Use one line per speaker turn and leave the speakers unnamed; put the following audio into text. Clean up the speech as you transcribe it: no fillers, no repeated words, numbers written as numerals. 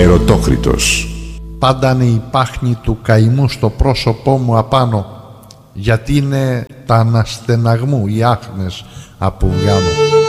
Ερωτόκριτος.
Πάντα είναι η πάχνη του καημού στο πρόσωπό μου απάνω, γιατί είναι τα αναστεναγμού οι άχνες απουγκάνω.